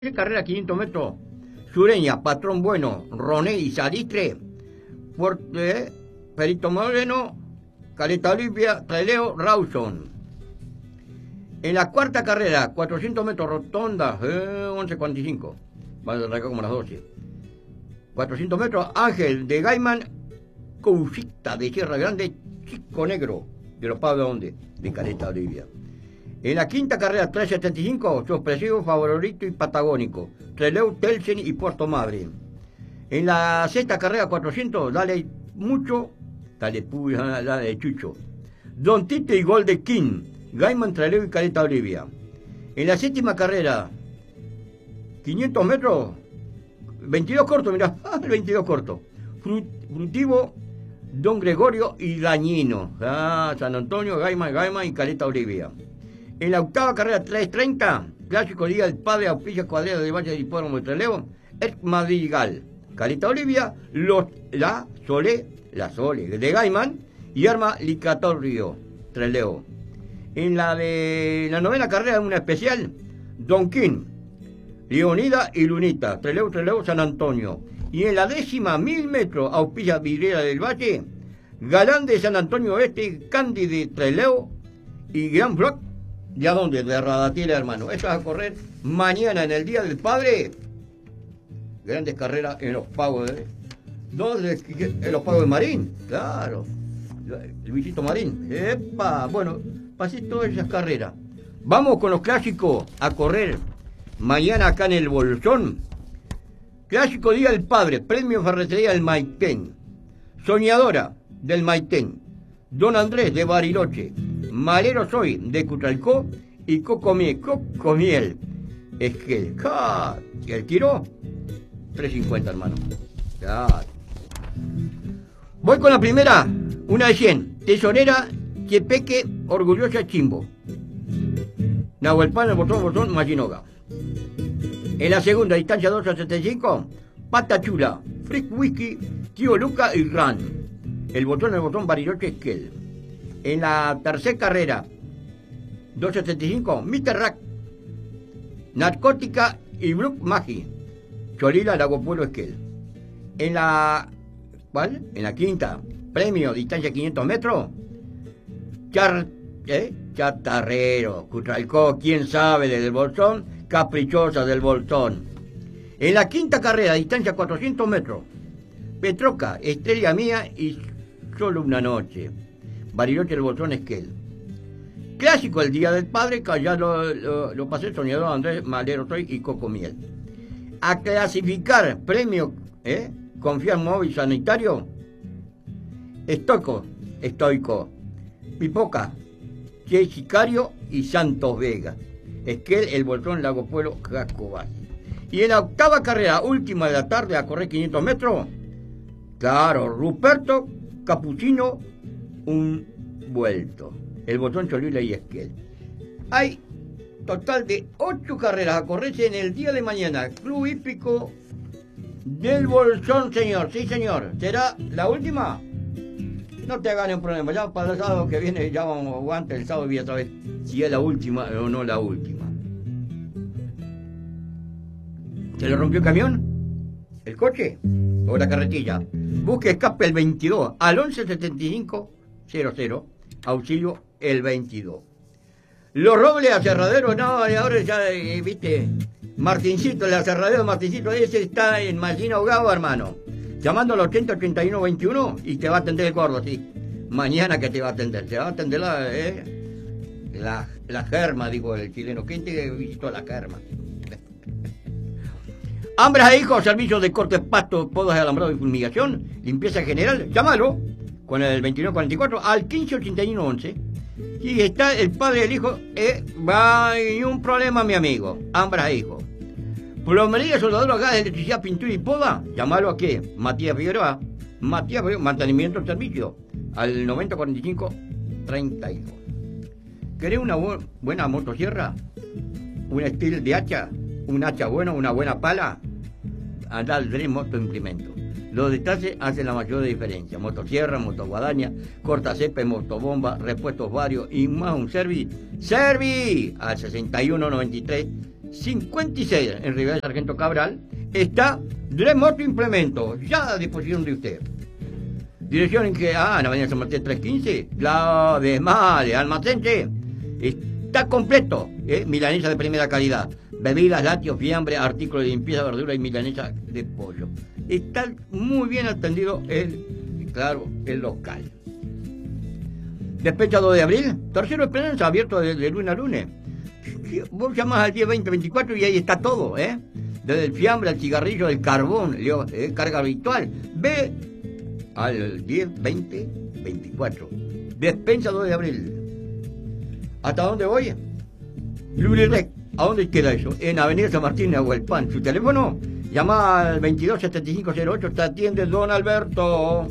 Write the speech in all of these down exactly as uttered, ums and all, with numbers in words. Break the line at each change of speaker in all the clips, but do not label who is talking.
Carrera quinientos metros, Sureña, Patrón Bueno, Roné y Salistre, Fuerte, Perito Moreno, Caleta Olimpia, Treleo, Rawson. En la cuarta carrera, cuatrocientos metros, Rotonda, eh, once cuarenta y cinco, va a arrancar como las doce. cuatrocientos metros, Ángel de Gaiman, Cousita de Sierra Grande, Chico Negro, de los Pablos Onde, de Caleta Olivia. En la quinta carrera, trescientos setenta y cinco, Sorpresivo, Favorito y Patagónico, Treleu, Telsen y Puerto Madre. En la sexta carrera, cuatrocientos, dale mucho, dale puya, dale chucho. Don Tite y Gol de King, Gaiman, Treleu y Caleta Olivia. En la séptima carrera, quinientos metros, veintidós cortos, mirá, el veintidós corto. Frutivo, Don Gregorio y Dañino, ah, San Antonio, Gaiman, Gaiman y Caleta Olivia. En la octava carrera, trescientos treinta, Clásico Día del Padre, Auspicia Cuadrera de Valle del Hipódromo de Trelew, El Madrigal, Caleta Olivia, los, la Sole, la Sole de Gaiman y Arma Licatorio, Trelew. En la de la novena carrera, una especial, Don King, Leonida y Lunita, Trelew, Trelew, San Antonio. Y en la décima, mil metros, Auspicia Vidriera del Valle, Galán de San Antonio Oeste, Candy de Trelew y Gran Flock. ¿Ya dónde? De Radatiela, hermano. Esto es a correr mañana en el Día del Padre. Grandes carreras en los pagos de... ¿Dónde? En los pagos de Marín. Claro. Luisito Marín. ¡Epa! Bueno, pasé todas esas carreras. Vamos con los clásicos a correr mañana acá en el Bolsón. Clásico Día del Padre. Premio Ferretería del Maitén. Soñadora del Maitén. Don Andrés de Bariloche. Malero Soy de Cutralcó y Cocomiel, Cocomiel. Es que el, el tiro tres cincuenta, hermano. Claro. Voy con la primera, una de cien. Tesorera, Chepeque, Orgullosa Chimbo. Nahuelpan, el botón, botón, Machinoga. En la segunda, distancia doscientos setenta y cinco, Pata Chula, Frick Whisky, Tío Luca y Ran. El botón, el botón, Bariloche, Esquel. En la tercera carrera, doscientos setenta y cinco, mister Rack, Narcótica y Brook Magi, Cholila, Lago Pueblo, Esquel. En la, ¿cuál? En la quinta, premio, distancia quinientos metros, Char, ¿eh? Chatarrero, Cutralcó, quién sabe, desde el Bolsón, Caprichosa del Bolsón. En la quinta carrera, distancia cuatrocientos metros, Petroca, Estrella Mía y Solo una Noche. Bariloche, el Bolsón, Esquel. Clásico el Día del Padre, que ya lo, lo, lo pasé, Soñador, Andrés, Malero Soy y Cocomiel. A clasificar premio, ¿eh? Confiar Móvil Sanitario, Estoico, Estoico, Pipoca, Che Sicario y Santos Vega. Esquel, el Bolsón, Lago Pueblo, Jacobás. Y en la octava carrera, última de la tarde, a correr quinientos metros, claro, Ruperto, Capuchino, un vuelto. El botón, Cholila y Esquel. Hay total de ocho carreras a correrse en el día de mañana. Club Hípico del Bolsón, señor. Sí, señor. ¿Será la última? No te hagan un problema. Ya para el sábado que viene ya vamos a aguantar el sábado y otra vez si es la última o no la última. ¿Se le rompió el camión? ¿El coche? ¿O la carretilla? Busque escape el veintidós al once setenta y cinco cero cero, auxilio el veintidós. Los Robles aserraderos, no, y ahora ya, eh, viste, Martincito, el aserradero Martincito, ese está en Mallina Ahogado, hermano. Llamando al ochenta ochenta y uno veintiuno y te va a atender el gordo, sí. Mañana que te va a atender, te va a atender la, eh, la, la germa, digo el chileno. ¿Quién te visitó a la germa? Hambres a hijos, servicios de corte pasto, podas de alambrado y fumigación, limpieza general, llámalo con el veintinueve cuarenta y cuatro al quince ochenta y uno once. Y está el padre del hijo, eh, va y un problema, mi amigo. Hambres a hijos. Plomería, soldadura, gas, electricidad, pintura y poda, llámalo a qué, Matías Figueroa, Matías Figueroa, mantenimiento del servicio, al noventa cuarenta y cinco treinta y dos. ¿Querés una bu buena motosierra? ¿Un estilo de hacha? ¿Un hacha bueno? ¿Una buena pala? Andá al Dres Moto Implemento. Los detalles hacen la mayor diferencia. Motosierra, motoguadaña, cortacepe, motobomba, repuestos varios y más un service. ¡Servi! Al sesenta y uno noventa y tres cincuenta y seis en Rivera Sargento Cabral. Está Dremoto Implemento, ya a disposición de usted. Dirección en que, ah, en Avenida San Martín trescientos quince, la de Madre, almacén que está completo, ¿eh? Milanesa de primera calidad, bebidas, lácteos, fiambre, artículos de limpieza, verdura y milanesa de pollo. Está muy bien atendido el, claro, el local. Despecha dos de abril, Tercero Esperanza, abierto de, de lunes a lunes. Vos llamás al diez, veinte, veinticuatro y ahí está todo, ¿eh? Desde el fiambre, al cigarrillo, el carbón, ¿eh? Carga habitual. Ve al diez, veinte, veinticuatro. Despensa dos de abril. ¿Hasta dónde voy? Lurirec. ¿A dónde queda eso? En Avenida San Martín, Aguelpan. Su teléfono, llama al veintidós, setenta y cinco cero ocho. Te atiende Don Alberto.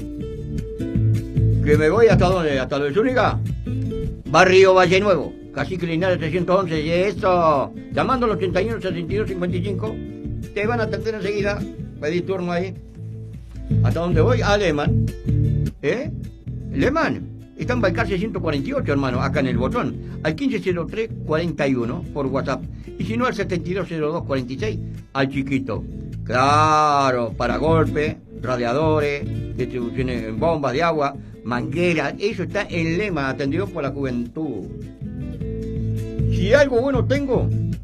¿Que me voy hasta dónde? ¿Hasta lo de Zúñiga? Barrio Valle Nuevo, Cacique Linares trescientos once. Y eso, llamando al ochenta y uno, setenta y dos, cincuenta y cinco, te van a atender enseguida. Pedí turno ahí. ¿Hasta dónde voy? A Lehmann. ¿Eh? Lehmann. Está en Balcarce ciento cuarenta y ocho, hermano, acá en el botón. Al quince cero tres cuarenta y uno por WhatsApp. Y si no, al setenta y dos cero dos cuarenta y seis, al chiquito. Claro, para golpe, radiadores, distribuciones en bombas de agua, mangueras. Eso está en Lehmann, atendido por la juventud. Si algo bueno tengo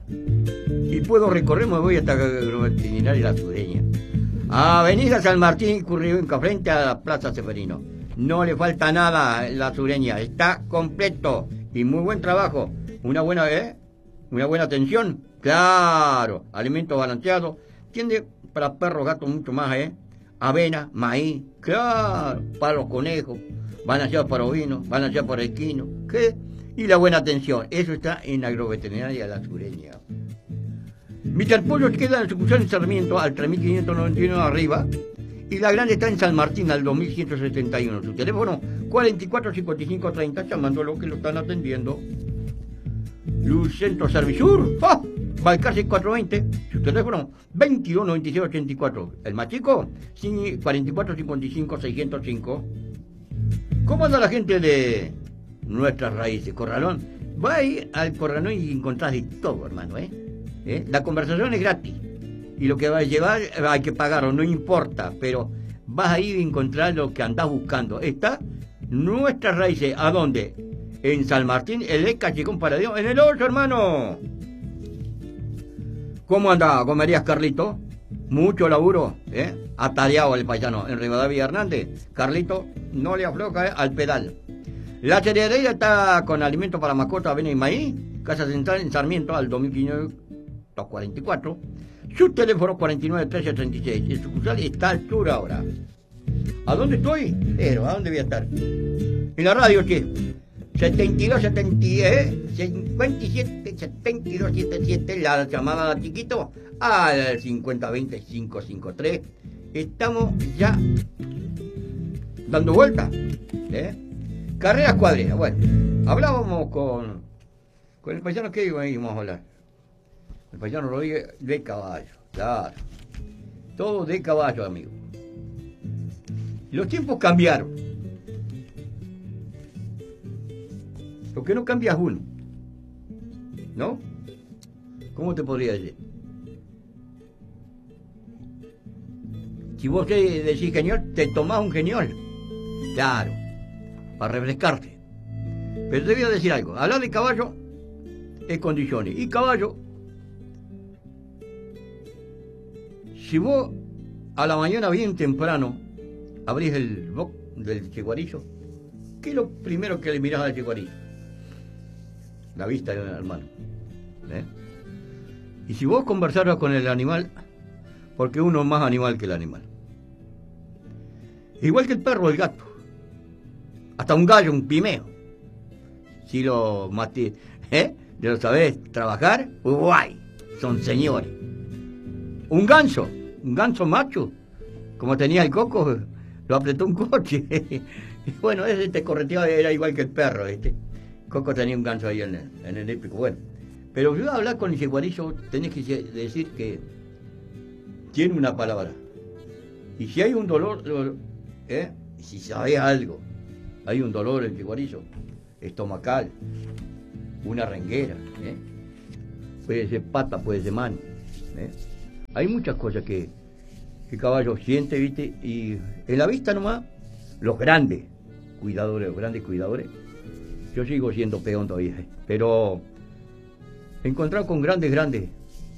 y puedo recorrer, me voy hasta Agroveterinaria La Sureña. Avenida San Martín, Curribenca, frente a la Plaza Seferino. No le falta nada en La Sureña, está completo y muy buen trabajo. Una buena, ¿eh? Una buena atención, claro. Alimentos balanceados, tiende para perros, gatos, mucho más, ¿eh? Avena, maíz, claro, para los conejos, balanceados para ovinos, balanceados para equinos, ¿qué? Y la buena atención, eso está en Agroveterinaria La Sureña. mister Pollo queda en sucursal de Sarmiento al tres mil quinientos noventa y uno arriba. Y la grande está en San Martín al dos mil ciento setenta y uno. Su teléfono cuarenta y cuatro, cincuenta y cinco, treinta, llamándolo que lo están atendiendo. Lucentro Servisur, ¡ah! Balcarce cuatrocientos veinte. Su teléfono veintidós, noventa y seis, ochenta y cuatro. El más chico, cuarenta y cuatro, cincuenta y cinco, seiscientos cinco. ¿Cómo anda la gente de Nuestras Raíces? Corralón. Va ahí al Corralón y encontrás de todo, hermano, ¿eh? ¿Eh? La conversación es gratis. Y lo que vas a llevar hay que pagarlo, no importa, pero vas a ir a encontrar lo que andás buscando. Está Nuestras Raíces. ¿A dónde? En San Martín, el E Cachicón Paradero, en el ocho, hermano. ¿Cómo anda, comerías, Carlito? Mucho laburo, ¿eh? Atareado el paisano en Rivadavia Hernández. Carlito no le afloja, ¿eh? Al pedal. La cerealería está con alimentos para mascotas, avena y maíz. Casa Central en Sarmiento al dos mil quinientos cuarenta y cuatro. Su teléfono cuarenta y nueve, trece, treinta y seis. El sucursal está al sur ahora. ¿A dónde estoy? Pero, ¿a dónde voy a estar? En la radio, ¿qué? setenta y dos, setenta, ¿eh? cincuenta y siete, setenta y dos, setenta y siete. La llamada a chiquito al cincuenta, veinte, quinientos cincuenta y tres. Estamos ya dando vuelta, ¿eh? Carreras cuadreras. Bueno, hablábamos con, con el paisano que íbamos a hablar. El paisano Rodríguez de caballo, claro. Todo de caballo, amigo. Los tiempos cambiaron. Lo que no cambia es uno. ¿No? ¿Cómo te podría decir? Si vos te decís genial, te tomás un genial. Claro. Para refrescarte. Pero te voy a decir algo. Hablar de caballo es condiciones. Y caballo, si vos a la mañana bien temprano abrís el boc del chiguarillo, ¿qué es lo primero que le mirás al chiguarillo? La vista del hermano. ¿Eh? Y si vos conversaras con el animal, porque uno es más animal que el animal. Igual que el perro o el gato. Hasta un gallo, un pimeo. Si lo mati, ¿eh? lo sabés trabajar, guay, son señores. Un ganso, un ganso macho, como tenía el Coco, lo apretó un coche. Bueno, ese te correteaba, era igual que el perro, ¿viste? Coco tenía un ganso ahí en el, en el épico, bueno. Pero si vas a hablar con el yeguarillo, tenés que decir que tiene una palabra. Y si hay un dolor, ¿eh? si sabés algo, hay un dolor en el yeguarillo, estomacal, una renguera, ¿eh? puede ser pata, puede ser mano. ¿eh? Hay muchas cosas que el caballo siente, ¿viste? Y en la vista nomás, los grandes cuidadores, los grandes cuidadores, yo sigo siendo peón todavía, ¿eh? Pero he encontrado con grandes, grandes,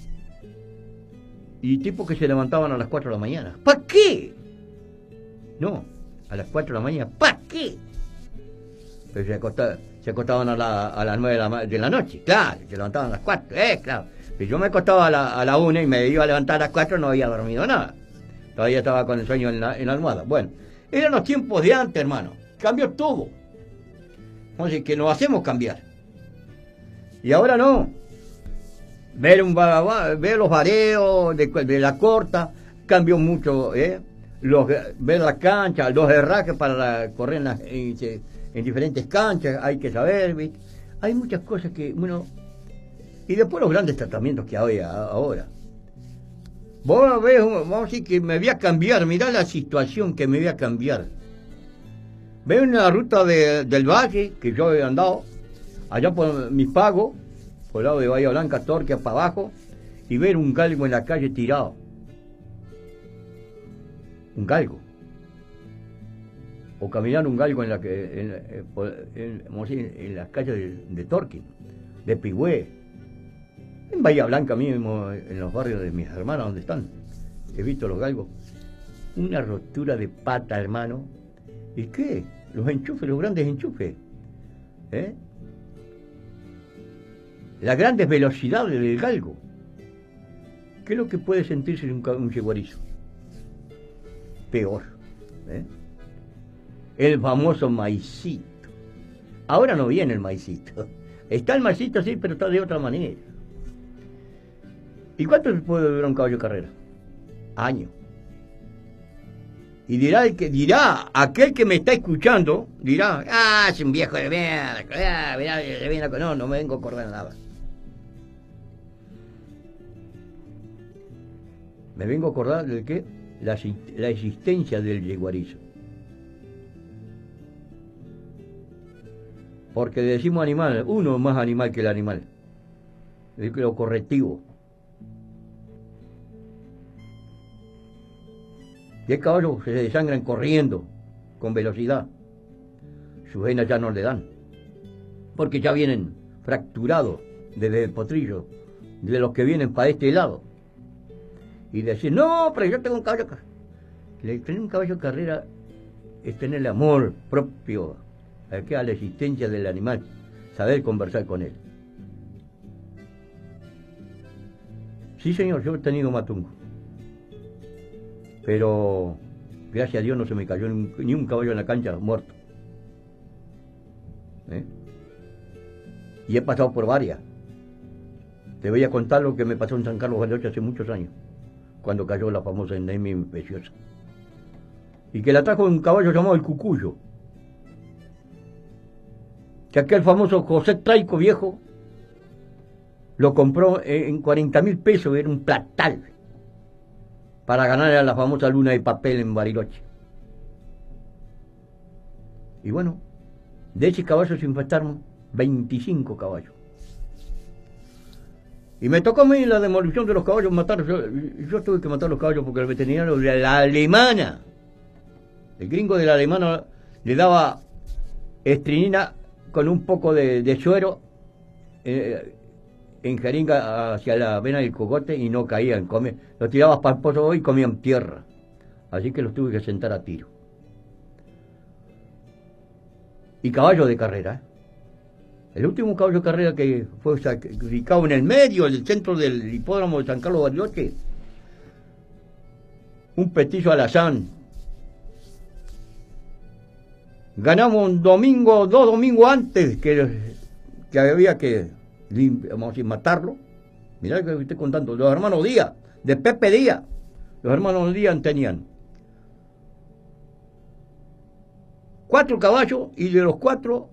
y tipos que se levantaban a las cuatro de la mañana. ¿Para qué? No, a las cuatro de la mañana, ¿para qué? Pero se acostaban, se acostaban a, la, a las nueve de la, de la noche, claro, se levantaban a las cuatro, eh, claro. Pero yo me acostaba a la, a la una y me iba a levantar a las cuatro, no había dormido nada. Todavía estaba con el sueño en la, en la almohada. Bueno, eran los tiempos de antes, hermano. Cambió todo. Entonces, que nos hacemos cambiar. Y ahora no. Ver, un, ver los vareos de, de la corta cambió mucho, ¿eh? Los, ver la cancha, los herrajes para la, correr en, la, en, en diferentes canchas, hay que saber, ¿viste? Hay muchas cosas que uno... Y después los grandes tratamientos que hay ahora. Vos ves, vamos a decir que me voy a cambiar, mirá la situación que me voy a cambiar. Veo una ruta de, del valle que yo he andado, allá por mis pagos, por el lado de Bahía Blanca, Torquia, para abajo, y ver un galgo en la calle tirado. Un galgo. O caminar un galgo en la que en, en, en, en las calles de, de Torquín, de Pigüé. En Bahía Blanca mismo, en los barrios de mis hermanas, donde están, he visto los galgos. Una rotura de pata, hermano. ¿Y qué? Los enchufes, los grandes enchufes. ¿Eh? Las grandes velocidades del galgo. ¿Qué es lo que puede sentirse un, un yeguarizo? Peor. ¿eh? El famoso maicito. Ahora no viene el maicito. Está el maicito, sí, pero está de otra manera. ¿Y cuánto puede durar un caballo de carrera? Años. Y dirá el que dirá, aquel que me está escuchando, dirá, ah, es un viejo de mierda, ah, mirá, mirá, no, no me vengo a acordar nada. Me vengo a acordar de qué, la, la existencia del yeguarizo. Porque le decimos animal, uno es más animal que el animal. Es lo correctivo. Y el caballo se desangran corriendo con velocidad. Sus venas ya no le dan. Porque ya vienen fracturados desde el potrillo, de los que vienen para este lado. Y decir, no, pero yo tengo un caballo de carrera. Tener un caballo de carrera es tener el amor propio a la existencia del animal, saber conversar con él. Sí, señor, yo he tenido matungo. Pero gracias a Dios no se me cayó ni un, ni un caballo en la cancha muerto. ¿Eh? Y he pasado por varias. Te voy a contar lo que me pasó en San Carlos Bariloche hace muchos años, cuando cayó la famosa endemia infecciosa. Y que la trajo un caballo llamado el Cucuyo. Que aquel famoso José Traico viejo lo compró en cuarenta mil pesos, era un platal, para ganar a la famosa luna de papel en Bariloche. Y bueno, de ese caballo se infestaron veinticinco caballos. Y me tocó a mí la demolición de los caballos, matar. Yo, yo tuve que matar los caballos porque el veterinario de la alemana, el gringo de la alemana, le daba estrinina con un poco de, de suero eh, en jeringa hacia la vena del cogote y no caían. Come, los tirabas para el pozo y comían tierra. Así que los tuve que sentar a tiro. Y caballo de carrera, ¿eh? El último caballo de carrera que fue sacrificado en el medio, en el centro del hipódromo de San Carlos Bariloche, un petizo alazán. Ganamos un domingo, dos domingos antes que, que había que, vamos a decir, matarlo. Mirá que estoy contando, los hermanos Díaz, de Pepe Díaz, los hermanos Díaz tenían cuatro caballos y de los cuatro,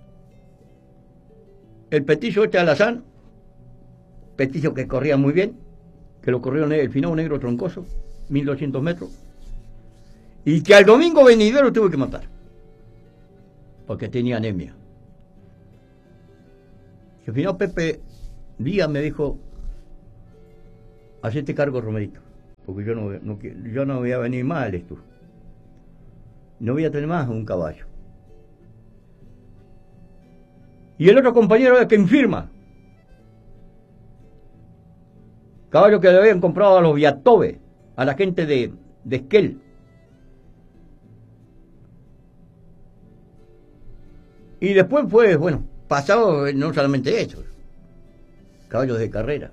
el petizo este alazán, petizo que corría muy bien, que lo corrió el finado negro troncoso, mil doscientos metros, y que al domingo venidero tuve que matar, porque tenía anemia. Y el finado Pepe Díaz me dijo, hacete cargo, Romerito, porque yo no, no, yo no voy a venir más al estudio. No voy a tener más un caballo. Y el otro compañero es que infirma. Caballo que le habían comprado a los Viatove, a la gente de, de Esquel. Y después fue, bueno, pasado no solamente eso, caballos de carrera.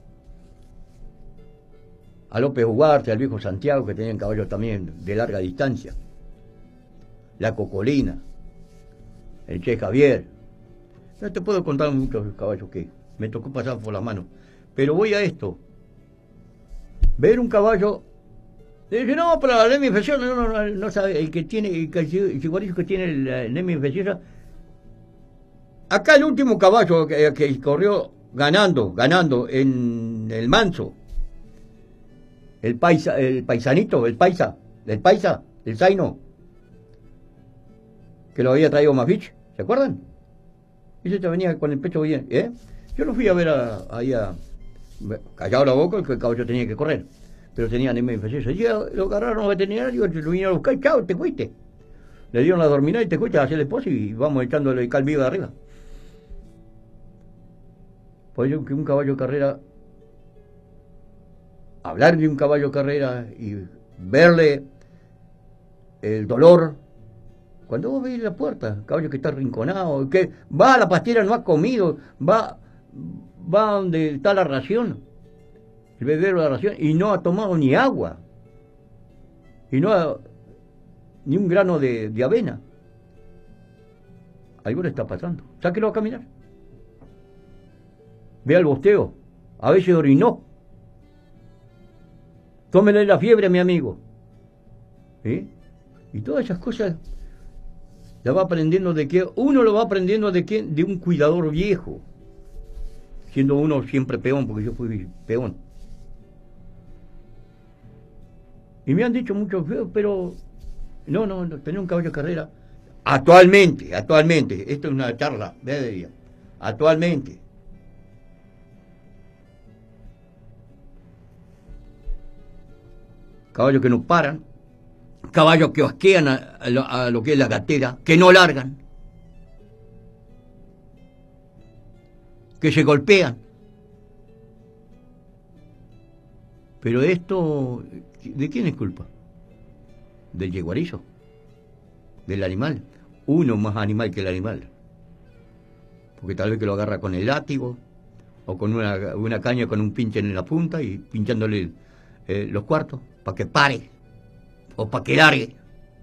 A López Ugarte, al viejo Santiago, que tenían caballos también de larga distancia. La Cocolina, el Che Javier. No te puedo contar muchos caballos que me tocó pasar por las manos. Pero voy a esto. Ver un caballo. Le dije, no, para la anemia infecciosa, no, no, no, no sabe, el que tiene, el, el ciguarizo que tiene la anemia infecciosa. Acá el último caballo que, que corrió ganando, ganando en el Manso. El paisa, el paisanito, el paisa, el paisa, el zaino, que lo había traído Mafich, ¿se acuerdan? Ese te venía con el pecho bien, ¿eh? Yo lo fui a ver a, ahí a, callado la boca, que el caballo tenía que correr, pero tenía anemia infecciosa. Y lo agarraron los veterinarios, lo vinieron a buscar, chao, te fuiste. Le dieron la dormida y te fuiste a hacer el esposo y vamos echándole el cal vivo de arriba. Por ello que un caballo de carrera, hablar de un caballo de carrera y verle el dolor, cuando vos veis la puerta, caballo que está arrinconado, que va a la pastera, no ha comido, va, va donde está la ración, el bebero de la ración, y no ha tomado ni agua, y no ha, ni un grano de, de avena. Algo le está pasando. Sáquelo a caminar. Vea el bosteo, a veces orinó. Tómele la fiebre, mi amigo. ¿Sí? Y todas esas cosas la va aprendiendo de que uno lo va aprendiendo de que de un cuidador viejo, siendo uno siempre peón, porque yo fui peón. Y me han dicho mucho, pero no, no, no, tener un caballo de carrera actualmente, actualmente, esto es una charla de día, actualmente. Caballos que no paran, caballos que asquean a, a, lo, a lo que es la gatera, que no largan, que se golpean. Pero esto, ¿de quién es culpa? Del yeguarizo, del animal. Uno más animal que el animal. Porque tal vez que lo agarra con el látigo, o con una, una caña con un pinche en la punta y pinchándole eh, los cuartos, para que pare, o para que largue.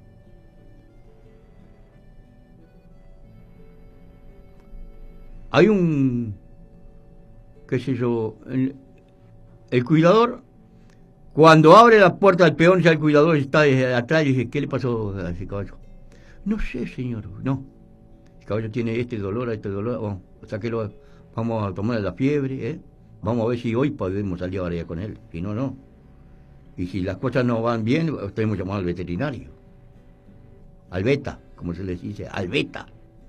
Hay un, qué sé yo, el, el cuidador, cuando abre la puerta del peón, ya el cuidador está desde atrás y dice, ¿qué le pasó a ese caballo? No sé, señor, no. El caballo tiene este dolor, este dolor, bueno, o sea que lo, vamos a tomar la fiebre, ¿eh? Vamos a ver si hoy podemos salir a variar con él, si no, no. Y si las cosas no van bien, tenemos que llamar al veterinario. Al beta, como se les dice, al beta.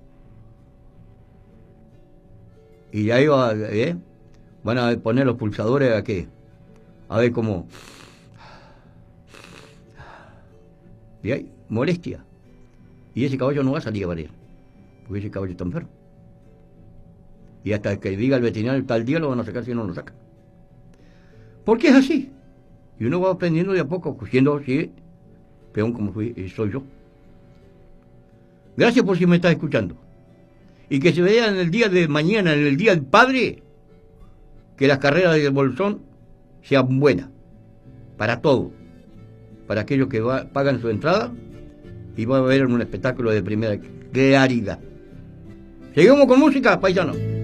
Y ahí va, ¿eh? Van a poner los pulsadores a qué. A ver cómo. Y hay molestia. Y ese caballo no va a salir a variar, porque ese caballo está enfermo. Y hasta que diga el veterinario tal día lo van a sacar si no lo sacan. ¿Por qué es así? Y uno va aprendiendo de a poco, siendo sí, peón como fui, soy yo. Gracias por si me estás escuchando. Y que se vea en el día de mañana, en el día del padre, que las carreras de Bolsón sean buenas. Para todo. Para aquellos que va, pagan su entrada y van a ver un espectáculo de primera claridad. Seguimos con música, paisanos.